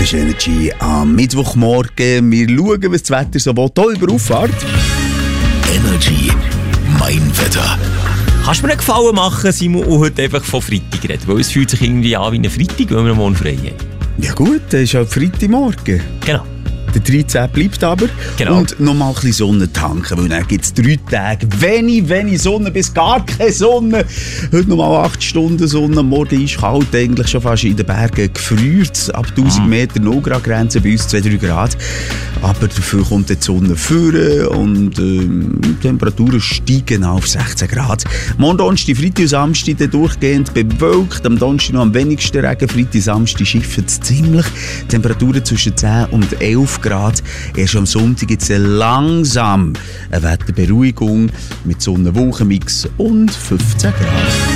ist Energy am Mittwochmorgen. Wir schauen, was das Wetter so will. Hier über Auffahrt. Energy, mein Wetter. Kannst du mir einen Gefallen machen, Simon, und heute einfach von Freitag reden? Weil es fühlt sich irgendwie an wie ein Freitag, wenn wir morgen frei haben. Ja gut, das ist halt Freitagmorgen. Genau. Der 13 bleibt aber. Genau. Und noch mal ein bisschen Sonne tanken, weil dann gibt es 3 Tage wenig Sonne, bis gar keine Sonne. Heute noch mal 8 Stunden Sonne, am Morgen ist kalt, eigentlich schon fast in den Bergen gefriert. Ab 1000 Meter 0 Grad Grenze, bei uns 2-3 Grad. Aber dafür kommt die Sonne vor und die Temperaturen steigen auf 16 Grad. Morgen, Donnerstag, Freitag und Samstag dann durchgehend bewölkt. Am Donnerstag noch am wenigsten Regen, Freitag, Samstag schiffen es ziemlich. Temperaturen zwischen 10 und 11 Grad. Erst am Sonntag gibt es langsam eine Wetterberuhigung mit Sonne-Wolkenmix und 15 Grad.